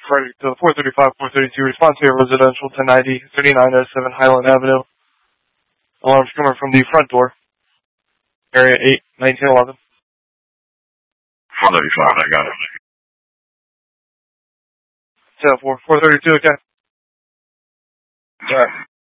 Friday to 435, 432, response here, residential 1090, 3907 Highland Avenue. Alarms coming from the front door. Area 8, 1911. 435, I got it. 10-4, 432, okay. Sorry.